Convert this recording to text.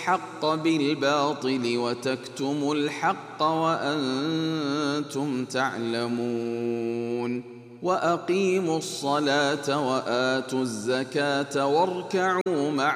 الحق بالباطل وتكتموا الحق وأنتم تعلمون وأقيموا الصلاة وآتوا الزكاة واركعوا مع